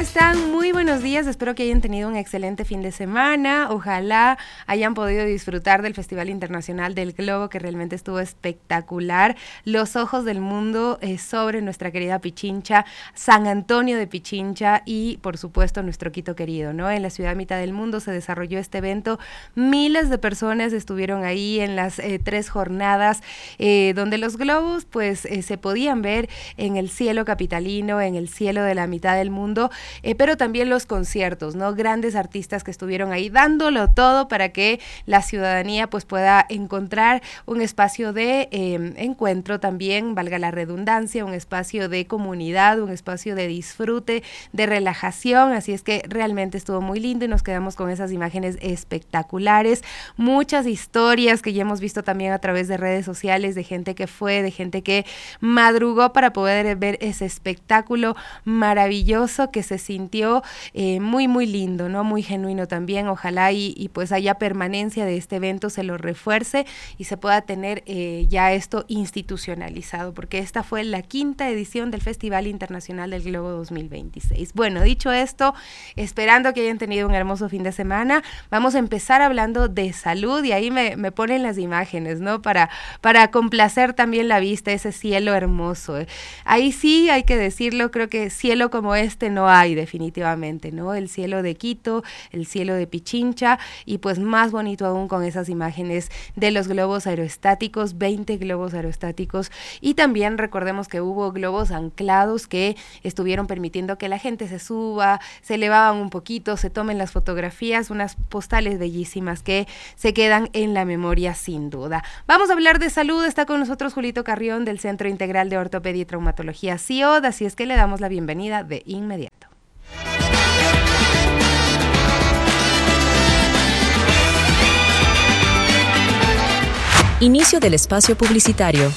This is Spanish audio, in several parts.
están? Muy buenos días, espero que hayan tenido un excelente fin de semana, ojalá hayan podido disfrutar del Festival Internacional del Globo, que realmente estuvo espectacular. Los ojos del mundo sobre nuestra querida Pichincha, San Antonio de Pichincha y por supuesto nuestro Quito querido, ¿no? En la ciudad mitad del mundo se desarrolló este evento, miles de personas estuvieron ahí en las 3 jornadas, donde los globos pues se podían ver en el cielo capitalino, en el cielo de la mitad del mundo, pero también los conciertos, ¿no? Grandes artistas que estuvieron ahí dándolo todo para que la ciudadanía pues pueda encontrar un espacio de encuentro también, valga la redundancia, un espacio de comunidad, un espacio de disfrute, de relajación, así es que realmente estuvo muy lindo y nos quedamos con esas imágenes espectaculares, muchas historias que ya hemos visto también a través de redes sociales, de gente que fue, de gente que madrugó para poder ver ese espectáculo maravilloso que se sintió muy muy lindo, ¿no? Muy genuino también, ojalá y pues haya permanencia de este evento, se lo refuerce y se pueda tener ya esto institucionalizado, porque esta fue la 5ª edición del Festival Internacional del Globo 2026. Bueno, dicho esto, esperando que hayan tenido un hermoso fin de semana, vamos a empezar hablando de salud y ahí me ponen las imágenes, ¿no? Para complacer también la vista, ese cielo hermoso. Ahí sí hay que decirlo, creo que cielo como este no hay definitivamente, ¿no? El cielo de Quito, el cielo de Pichincha y pues más bonito aún con esas imágenes de los globos aerostáticos, 20 globos aerostáticos y también recordemos que hubo globos anclados que estuvieron permitiendo que la gente se suba, se elevaban un poquito, se tomen las fotografías, unas postales bellísimas que se quedan en la memoria sin duda. Vamos a hablar de salud, está con nosotros Julito Carrión del Centro Integral de Ortopedia y Traumatología CIOD, así es que le damos la bienvenida de inmediato. Inicio del espacio publicitario.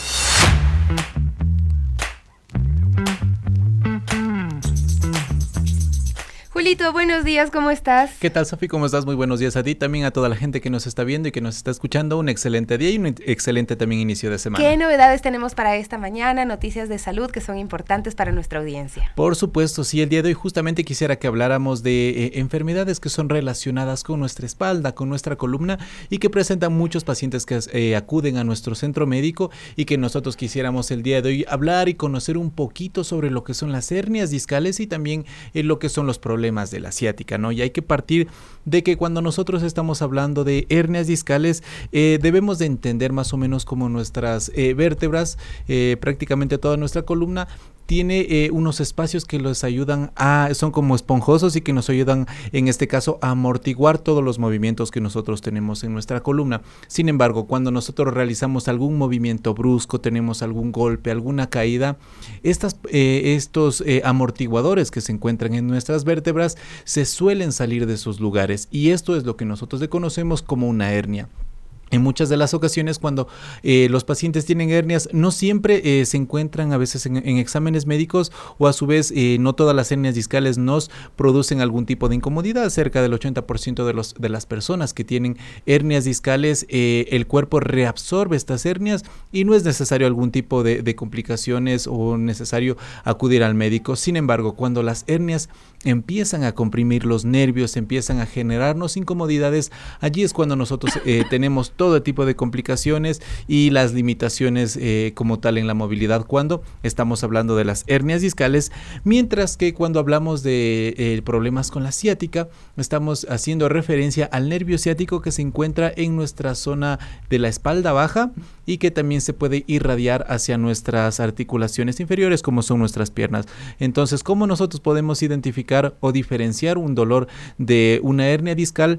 Julito, buenos días, ¿cómo estás? ¿Qué tal, Sofi? ¿Cómo estás? Muy buenos días a ti, también a toda la gente que nos está viendo y que nos está escuchando. Un excelente día y un excelente también inicio de semana. ¿Qué novedades tenemos para esta mañana? Noticias de salud que son importantes para nuestra audiencia. Por supuesto, sí, el día de hoy justamente quisiera que habláramos de enfermedades que son relacionadas con nuestra espalda, con nuestra columna y que presentan muchos pacientes que acuden a nuestro centro médico y que nosotros quisiéramos el día de hoy hablar y conocer un poquito sobre lo que son las hernias discales y también lo que son los problemas de la ciática, ¿no? Y hay que partir de que cuando nosotros estamos hablando de hernias discales, debemos de entender más o menos como nuestras vértebras, prácticamente toda nuestra columna, tiene unos espacios que los ayudan son como esponjosos y que nos ayudan en este caso a amortiguar todos los movimientos que nosotros tenemos en nuestra columna. Sin embargo, cuando nosotros realizamos algún movimiento brusco, tenemos algún golpe, alguna caída, estos amortiguadores que se encuentran en nuestras vértebras se suelen salir de sus lugares y esto es lo que nosotros conocemos como una hernia. En muchas de las ocasiones cuando los pacientes tienen hernias no siempre se encuentran a veces en exámenes médicos o a su vez no todas las hernias discales nos producen algún tipo de incomodidad. Cerca del 80% de las personas que tienen hernias discales el cuerpo reabsorbe estas hernias y no es necesario algún tipo de complicaciones o necesario acudir al médico. Sin embargo, cuando las hernias empiezan a comprimir los nervios, empiezan a generarnos incomodidades, allí es cuando nosotros tenemos todo tipo de complicaciones y las limitaciones como tal en la movilidad cuando estamos hablando de las hernias discales, mientras que cuando hablamos de problemas con la ciática, estamos haciendo referencia al nervio ciático que se encuentra en nuestra zona de la espalda baja y que también se puede irradiar hacia nuestras articulaciones inferiores como son nuestras piernas. Entonces, ¿cómo nosotros podemos identificar o diferenciar un dolor de una hernia discal?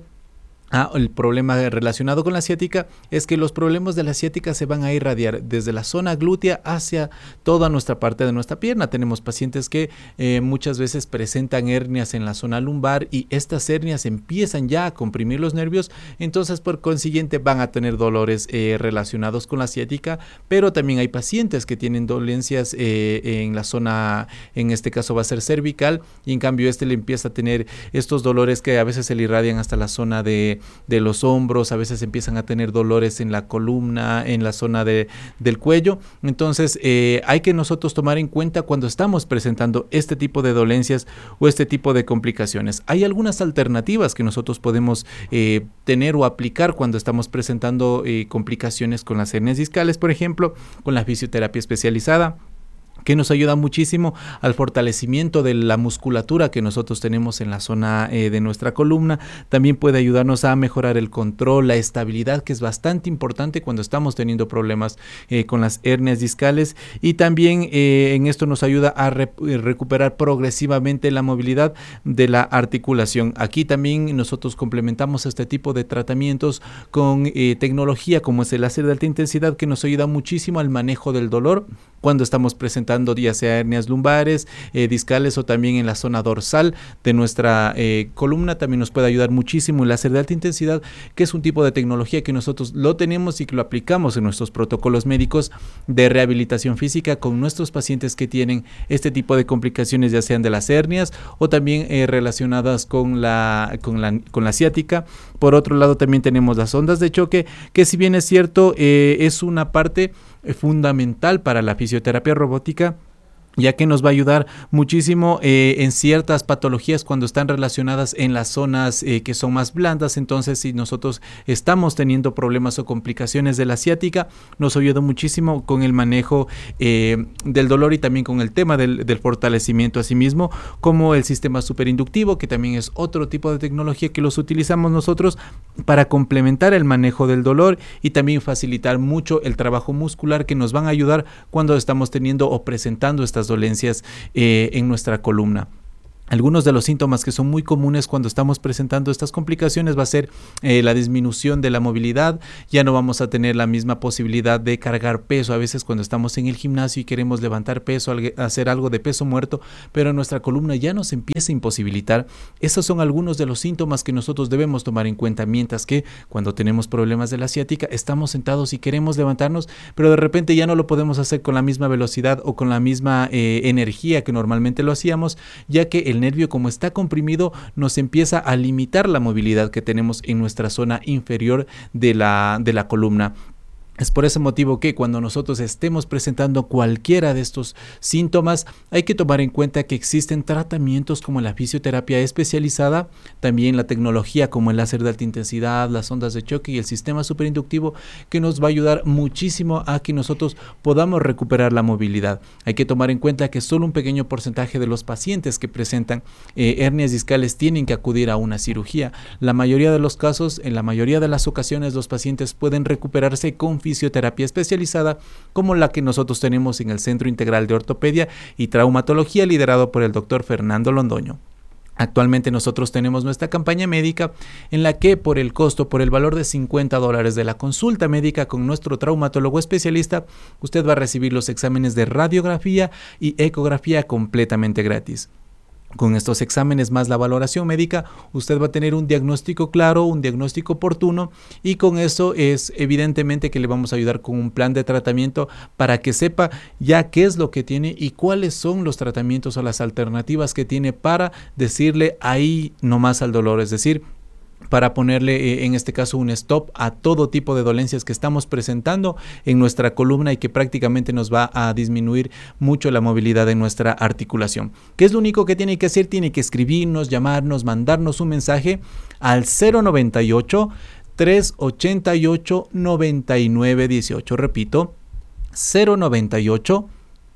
El problema relacionado con la ciática es que los problemas de la ciática se van a irradiar desde la zona glútea hacia toda nuestra parte de nuestra pierna. Tenemos pacientes que muchas veces presentan hernias en la zona lumbar y estas hernias empiezan ya a comprimir los nervios, entonces por consiguiente van a tener dolores relacionados con la ciática, pero también hay pacientes que tienen dolencias en la zona, en este caso va a ser cervical, y en cambio le empieza a tener estos dolores que a veces se le irradian hasta la zona de de los hombros, a veces empiezan a tener dolores en la columna, en la zona del cuello. Entonces hay que nosotros tomar en cuenta cuando estamos presentando este tipo de dolencias o este tipo de complicaciones. Hay algunas alternativas que nosotros podemos tener o aplicar cuando estamos presentando complicaciones con las hernias discales, por ejemplo, con la fisioterapia especializada, que nos ayuda muchísimo al fortalecimiento de la musculatura que nosotros tenemos en la zona de nuestra columna. También puede ayudarnos a mejorar el control, la estabilidad, que es bastante importante cuando estamos teniendo problemas con las hernias discales, y también en esto nos ayuda a recuperar progresivamente la movilidad de la articulación. Aquí también nosotros complementamos este tipo de tratamientos con tecnología como es el láser de alta intensidad, que nos ayuda muchísimo al manejo del dolor cuando estamos presentando ya sea hernias lumbares, discales o también en la zona dorsal de nuestra columna. También nos puede ayudar muchísimo el láser de alta intensidad, que es un tipo de tecnología que nosotros lo tenemos y que lo aplicamos en nuestros protocolos médicos de rehabilitación física con nuestros pacientes que tienen este tipo de complicaciones, ya sean de las hernias o también relacionadas con la ciática. Por otro lado, también tenemos las ondas de choque, que si bien es cierto, es una parte fundamental para la fisioterapia robótica, ya que nos va a ayudar muchísimo en ciertas patologías cuando están relacionadas en las zonas que son más blandas. Entonces, si nosotros estamos teniendo problemas o complicaciones de la ciática, nos ayuda muchísimo con el manejo del dolor y también con el tema del fortalecimiento, asimismo como el sistema superinductivo, que también es otro tipo de tecnología que los utilizamos nosotros para complementar el manejo del dolor y también facilitar mucho el trabajo muscular, que nos van a ayudar cuando estamos teniendo o presentando estas dolencias en nuestra columna. Algunos de los síntomas que son muy comunes cuando estamos presentando estas complicaciones va a ser la disminución de la movilidad. Ya no vamos a tener la misma posibilidad de cargar peso. A veces cuando estamos en el gimnasio y queremos levantar peso, hacer algo de peso muerto, pero nuestra columna ya nos empieza a imposibilitar. Esos son algunos de los síntomas que nosotros debemos tomar en cuenta, mientras que cuando tenemos problemas de la ciática, estamos sentados y queremos levantarnos, pero de repente ya no lo podemos hacer con la misma velocidad o con la misma energía que normalmente lo hacíamos, ya que el nervio, como está comprimido, nos empieza a limitar la movilidad que tenemos en nuestra zona inferior de la columna. Es por ese motivo que cuando nosotros estemos presentando cualquiera de estos síntomas, hay que tomar en cuenta que existen tratamientos como la fisioterapia especializada, también la tecnología como el láser de alta intensidad, las ondas de choque y el sistema superinductivo, que nos va a ayudar muchísimo a que nosotros podamos recuperar la movilidad. Hay que tomar en cuenta que solo un pequeño porcentaje de los pacientes que presentan hernias discales tienen que acudir a una cirugía. La mayoría de los casos, en la mayoría de las ocasiones, los pacientes pueden recuperarse con fisioterapia especializada, como la que nosotros tenemos en el Centro Integral de Ortopedia y Traumatología, liderado por el doctor Fernando Londoño. Actualmente nosotros tenemos nuestra campaña médica en la que por el valor de $50 de la consulta médica con nuestro traumatólogo especialista, usted va a recibir los exámenes de radiografía y ecografía completamente gratis. Con estos exámenes más la valoración médica, usted va a tener un diagnóstico claro, un diagnóstico oportuno, y con eso es evidentemente que le vamos a ayudar con un plan de tratamiento para que sepa ya qué es lo que tiene y cuáles son los tratamientos o las alternativas que tiene para decirle ahí nomás al dolor, es decir, para ponerle en este caso un stop a todo tipo de dolencias que estamos presentando en nuestra columna y que prácticamente nos va a disminuir mucho la movilidad de nuestra articulación. ¿Qué es lo único que tiene que hacer? Tiene que escribirnos, llamarnos, mandarnos un mensaje al 098 388 9918. Repito, 098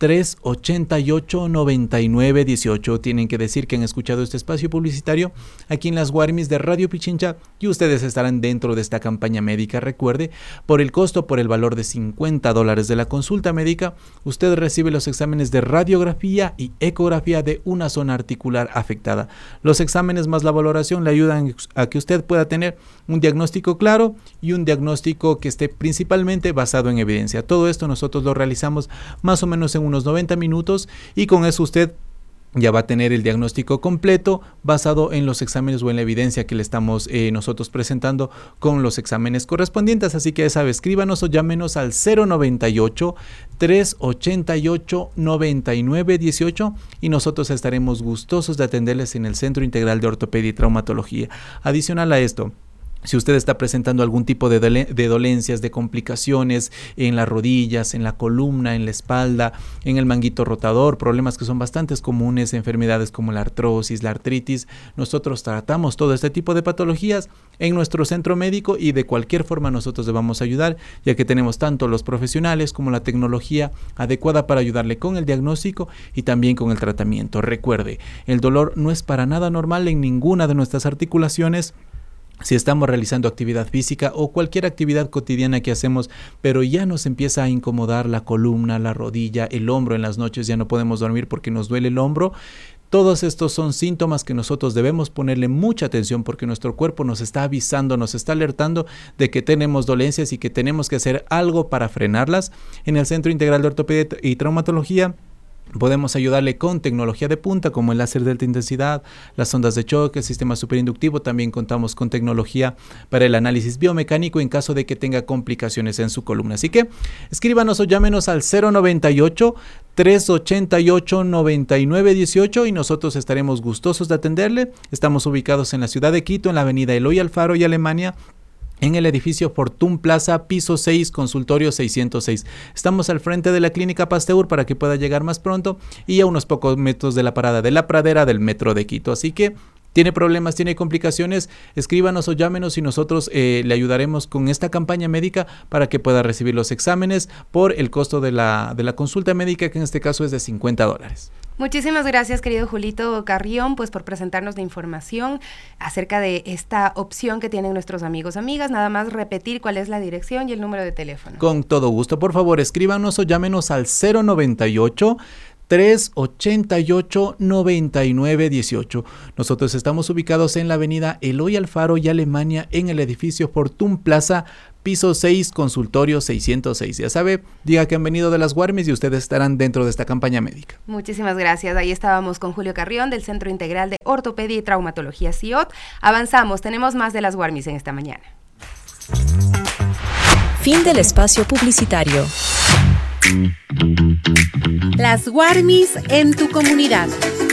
388-9918. Tienen que decir que han escuchado este espacio publicitario aquí en las Guarmis de Radio Pichincha y ustedes estarán dentro de esta campaña médica. Recuerde, por el valor de $50 de la consulta médica, usted recibe los exámenes de radiografía y ecografía de una zona articular afectada. Los exámenes más la valoración le ayudan a que usted pueda tener un diagnóstico claro y un diagnóstico que esté principalmente basado en evidencia. Todo esto nosotros lo realizamos más o menos en unos 90 minutos y con eso usted ya va a tener el diagnóstico completo basado en los exámenes o en la evidencia que le estamos nosotros presentando con los exámenes correspondientes. Así que ya sabe, escríbanos o llámenos al 098 388 9918 y nosotros estaremos gustosos de atenderles en el Centro Integral de Ortopedia y Traumatología. Adicional a esto, Si usted está presentando algún tipo de dolencias, de complicaciones en las rodillas, en la columna, en la espalda, en el manguito rotador, problemas que son bastante comunes, enfermedades como la artrosis, la artritis, nosotros tratamos todo este tipo de patologías en nuestro centro médico y de cualquier forma nosotros le vamos a ayudar, ya que tenemos tanto los profesionales como la tecnología adecuada para ayudarle con el diagnóstico y también con el tratamiento. Recuerde, el dolor no es para nada normal en ninguna de nuestras articulaciones. Si estamos realizando actividad física o cualquier actividad cotidiana que hacemos, pero ya nos empieza a incomodar la columna, la rodilla, el hombro en las noches, ya no podemos dormir porque nos duele el hombro. Todos estos son síntomas que nosotros debemos ponerle mucha atención porque nuestro cuerpo nos está avisando, nos está alertando de que tenemos dolencias y que tenemos que hacer algo para frenarlas. En el Centro Integral de Ortopedia y Traumatología podemos ayudarle con tecnología de punta como el láser de alta intensidad, las ondas de choque, el sistema superinductivo. También contamos con tecnología para el análisis biomecánico en caso de que tenga complicaciones en su columna. Así que escríbanos o llámenos al 098-388-9918 y nosotros estaremos gustosos de atenderle. Estamos ubicados en la ciudad de Quito, en la avenida Eloy Alfaro y Alemania, en el edificio Fortune Plaza, piso 6, consultorio 606. Estamos al frente de la Clínica Pasteur para que pueda llegar más pronto y a unos pocos metros de la parada de la Pradera del Metro de Quito. Así que tiene problemas, tiene complicaciones, escríbanos o llámenos y nosotros le ayudaremos con esta campaña médica para que pueda recibir los exámenes por el costo de la consulta médica, que en este caso es de $50. Muchísimas gracias, querido Julito Carrión, pues por presentarnos la información acerca de esta opción que tienen nuestros amigos, amigas. Nada más repetir cuál es la dirección y el número de teléfono. Con todo gusto, por favor, escríbanos o llámenos al 098-388-9918. Nosotros estamos ubicados en la avenida Eloy Alfaro y Alemania, en el edificio Fortune Plaza, piso 6, consultorio 606. Ya sabe, diga que han venido de las Guarmis y ustedes estarán dentro de esta campaña médica. Muchísimas gracias. Ahí estábamos con Julio Carrión del Centro Integral de Ortopedia y Traumatología CIOT. Avanzamos, tenemos más de las Guarmis en esta mañana. Fin del espacio publicitario. Las Guarmis en tu comunidad.